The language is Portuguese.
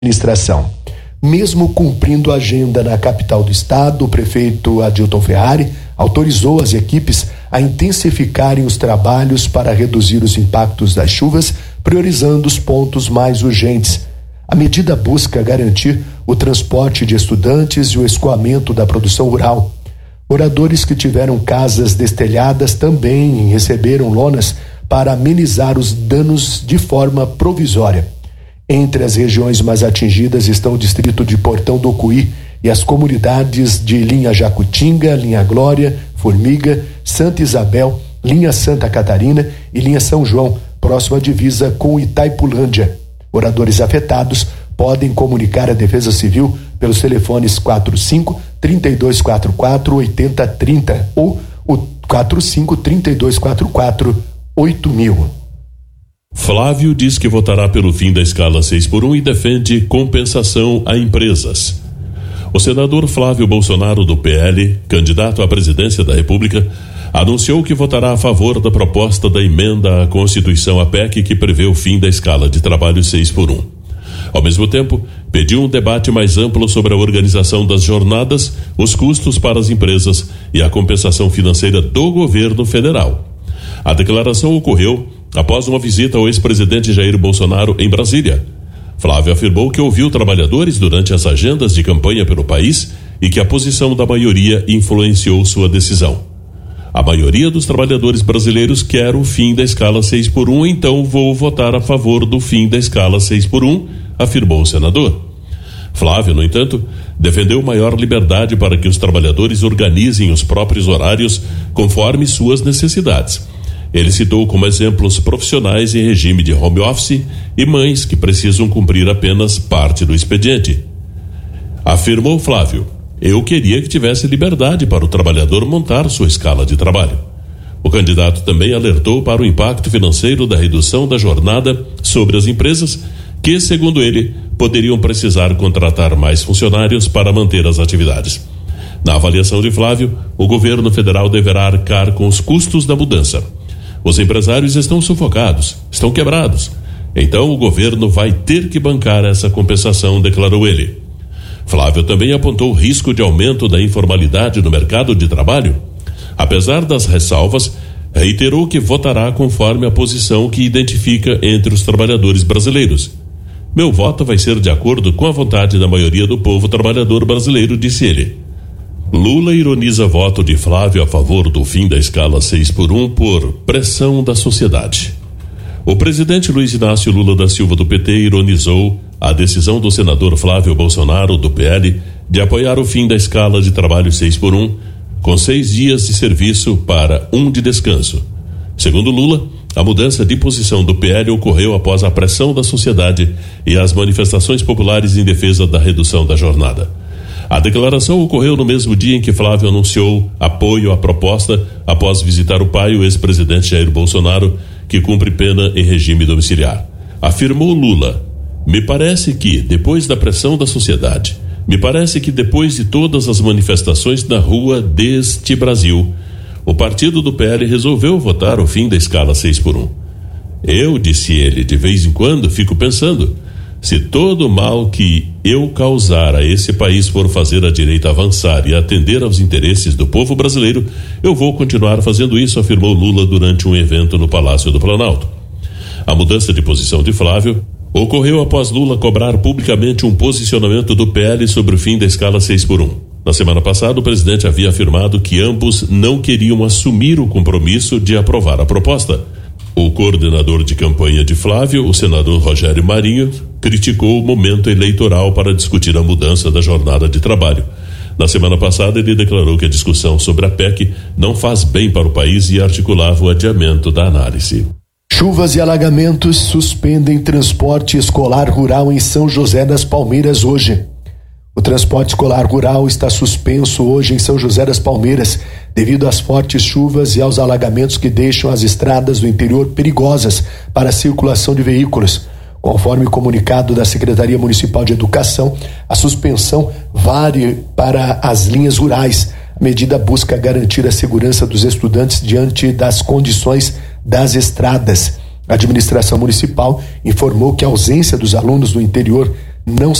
administração. Mesmo cumprindo a agenda na capital do estado, o prefeito Adilton Ferrari autorizou as equipes a intensificarem os trabalhos para reduzir os impactos das chuvas, priorizando os pontos mais urgentes. A medida busca garantir o transporte de estudantes e o escoamento da produção rural. Moradores que tiveram casas destelhadas também receberam lonas para amenizar os danos de forma provisória. Entre as regiões mais atingidas estão o distrito de Portão do Cuí e as comunidades de Linha Jacutinga, Linha Glória, Formiga, Santa Isabel, Linha Santa Catarina e Linha São João, próxima divisa com Itaipulândia. Moradores afetados podem comunicar à Defesa Civil pelos telefones 45-3244-8030 ou o 45-3244-8000. Flávio diz que votará pelo fim da escala 6x1 e defende compensação a empresas. O senador Flávio Bolsonaro, do PL, candidato à presidência da República, anunciou que votará a favor da proposta da emenda à Constituição, a PEC, que prevê o fim da escala de trabalho 6x1. Ao mesmo tempo, pediu um debate mais amplo sobre a organização das jornadas, os custos para as empresas e a compensação financeira do governo federal. A declaração ocorreu após uma visita ao ex-presidente Jair Bolsonaro em Brasília. Flávio afirmou que ouviu trabalhadores durante as agendas de campanha pelo país e que a posição da maioria influenciou sua decisão. A maioria dos trabalhadores brasileiros quer o fim da escala 6x1, então vou votar a favor do fim da escala 6x1, afirmou o senador. Flávio, no entanto, defendeu maior liberdade para que os trabalhadores organizem os próprios horários conforme suas necessidades. Ele citou como exemplos profissionais em regime de home office e mães que precisam cumprir apenas parte do expediente. Afirmou Flávio: eu queria que tivesse liberdade para o trabalhador montar sua escala de trabalho. O candidato também alertou para o impacto financeiro da redução da jornada sobre as empresas, que, segundo ele, poderiam precisar contratar mais funcionários para manter as atividades. Na avaliação de Flávio, o governo federal deverá arcar com os custos da mudança. Os empresários estão sufocados, estão quebrados. Então o governo vai ter que bancar essa compensação, declarou ele. Flávio também apontou o risco de aumento da informalidade no mercado de trabalho. Apesar das ressalvas, reiterou que votará conforme a posição que identifica entre os trabalhadores brasileiros. Meu voto vai ser de acordo com a vontade da maioria do povo trabalhador brasileiro, disse ele. Lula ironiza voto de Flávio a favor do fim da escala 6x1 por pressão da sociedade. O presidente Luiz Inácio Lula da Silva, do PT, ironizou a decisão do senador Flávio Bolsonaro, do PL, de apoiar o fim da escala de trabalho 6x1, com 6 dias de serviço para 1 de descanso. Segundo Lula, a mudança de posição do PL ocorreu após a pressão da sociedade e as manifestações populares em defesa da redução da jornada. A declaração ocorreu no mesmo dia em que Flávio anunciou apoio à proposta após visitar o pai, o ex-presidente Jair Bolsonaro, que cumpre pena em regime domiciliar. Afirmou Lula: me parece que, depois da pressão da sociedade, me parece que depois de todas as manifestações na rua deste Brasil, o partido do PL resolveu votar o fim da escala 6x1. Eu, disse ele, de vez em quando fico pensando, se todo o mal que eu causar a esse país for fazer a direita avançar e atender aos interesses do povo brasileiro, eu vou continuar fazendo isso, afirmou Lula durante um evento no Palácio do Planalto. A mudança de posição de Flávio ocorreu após Lula cobrar publicamente um posicionamento do PL sobre o fim da escala 6x1. Na semana passada, o presidente havia afirmado que ambos não queriam assumir o compromisso de aprovar a proposta. O coordenador de campanha de Flávio, o senador Rogério Marinho, criticou o momento eleitoral para discutir a mudança da jornada de trabalho. Na semana passada, ele declarou que a discussão sobre a PEC não faz bem para o país e articulava o adiamento da análise. Chuvas e alagamentos suspendem transporte escolar rural em São José das Palmeiras hoje. O transporte escolar rural está suspenso hoje em São José das Palmeiras, devido às fortes chuvas e aos alagamentos que deixam as estradas do interior perigosas para a circulação de veículos. Conforme comunicado da Secretaria Municipal de Educação, a suspensão vale para as linhas rurais. A medida busca garantir a segurança dos estudantes diante das condições das estradas. A administração municipal informou que a ausência dos alunos do interior não